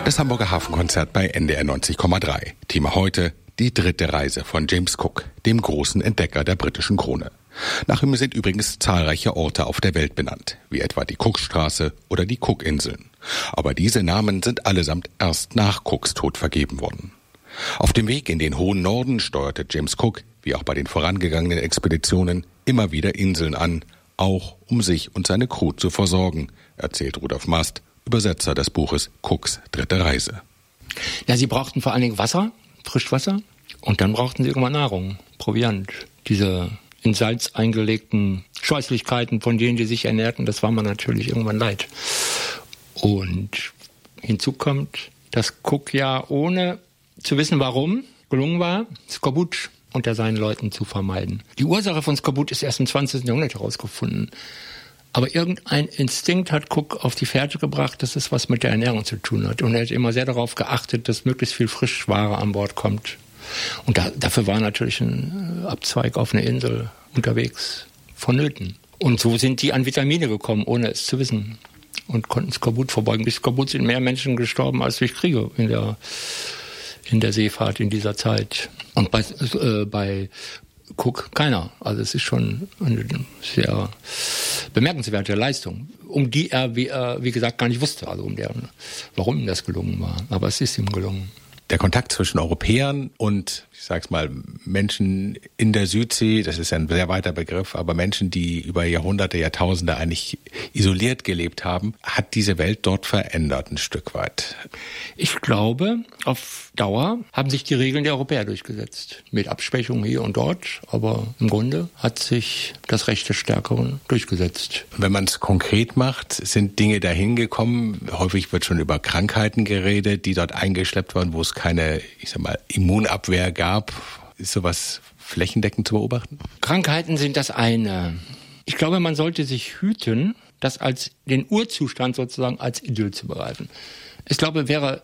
Das Hamburger Hafenkonzert bei NDR 90,3. Thema heute: die dritte Reise von James Cook, dem großen Entdecker der britischen Krone. Nach ihm sind übrigens zahlreiche Orte auf der Welt benannt, wie etwa die Cookstraße oder die Cookinseln. Aber diese Namen sind allesamt erst nach Cooks Tod vergeben worden. Auf dem Weg in den hohen Norden steuerte James Cook, wie auch bei den vorangegangenen Expeditionen, immer wieder Inseln an, auch um sich und seine Crew zu versorgen, erzählt Rudolf Mast, Übersetzer des Buches Cooks dritte Reise. Ja, sie brauchten vor allen Dingen Wasser, Frischwasser, und dann brauchten sie irgendwann Nahrung, Proviant. Diese in Salz eingelegten Scheußlichkeiten, von denen die sich ernährten, das war man natürlich irgendwann leid. Und hinzu kommt, dass Cook ja ohne zu wissen warum gelungen war, Skorbut unter seinen Leuten zu vermeiden. Die Ursache von Skorbut ist erst im 20. Jahrhundert herausgefunden. Aber irgendein Instinkt hat Cook auf die Fährte gebracht, dass es was mit der Ernährung zu tun hat. Und er hat immer sehr darauf geachtet, dass möglichst viel Frischware an Bord kommt. Und dafür war natürlich ein Abzweig auf eine Insel unterwegs vonnöten. Und so sind die an Vitamine gekommen, ohne es zu wissen. Und konnten Skorbut vorbeugen. Durch Skorbut sind mehr Menschen gestorben als durch Kriege in der Seefahrt in dieser Zeit. Und bei Cook keiner. Also es ist schon eine sehr bemerkenswerte Leistung, um die er, wie gesagt, gar nicht wusste, also warum ihm das gelungen war. Aber es ist ihm gelungen. Der Kontakt zwischen Europäern und, ich sag's mal, Menschen in der Südsee, das ist ja ein sehr weiter Begriff, aber Menschen, die über Jahrhunderte, Jahrtausende eigentlich isoliert gelebt haben, hat diese Welt dort verändert ein Stück weit. Ich glaube, auf Dauer haben sich die Regeln der Europäer durchgesetzt. Mit Abschwächungen hier und dort, aber im Grunde hat sich das Recht des Stärkeren durchgesetzt. Wenn man es konkret macht, sind Dinge dahin gekommen. Häufig wird schon über Krankheiten geredet, die dort eingeschleppt waren, wo es keine, ich sag mal, Immunabwehr gab. Ist sowas flächendeckend zu beobachten? Krankheiten sind das eine. Ich glaube, man sollte sich hüten, das als den Urzustand sozusagen als Idyll zu begreifen. Ich glaube, wäre